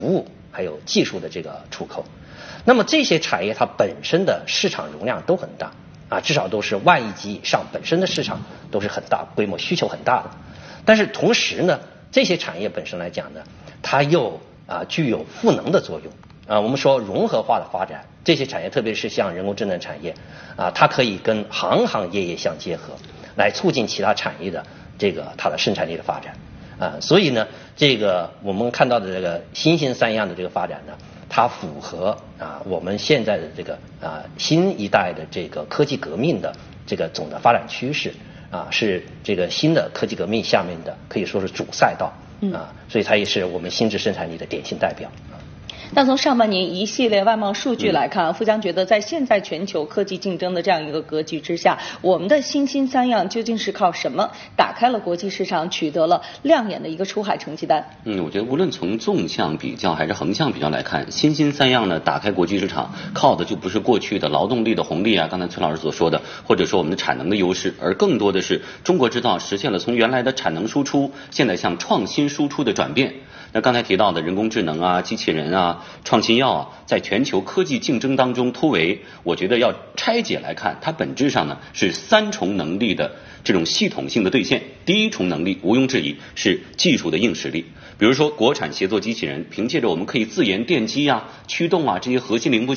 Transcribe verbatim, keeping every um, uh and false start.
务还有技术的这个出口。那么这些产业它本身的市场容量都很大啊，至少都是万亿级以上，本身的市场都是很大，规模需求很大的。但是同时呢，这些产业本身来讲呢，它又啊具有赋能的作用啊。我们说融合化的发展，这些产业特别是像人工智能产业啊，它可以跟行行业业相结合，来促进其他产业的这个它的生产力的发展啊。所以呢，这个我们看到的这个新兴三样的这个发展呢，它符合啊我们现在的这个啊新一代的这个科技革命的这个总的发展趋势啊，是这个新的科技革命下面的可以说是主赛道啊，所以它也是我们新质生产力的典型代表。 那从上半年一系列外贸数据来看，富江觉得在现在全球科技竞争的这样一个格局之下，我们的新兴三样究竟是靠什么打开了国际市场，取得了亮眼的一个出海成绩单？ 嗯，我觉得无论从纵向比较还是横向比较来看，新兴三样呢打开国际市场，靠的就不是过去的劳动力的红利啊，刚才崔老师所说的，或者说我们的产能的优势，而更多的是中国制造实现了从原来的产能输出，现在向创新输出的转变。那刚才提到的人工智能啊、机器人啊、创新药啊，在全球科技竞争当中突围，我觉得要拆解来看，它本质上呢是三重能力的这种系统性的兑现。第一重能力毋庸置疑是技术的硬实力，比如说国产协作机器人，凭借着我们可以自研电机啊、驱动啊这些核心零部件。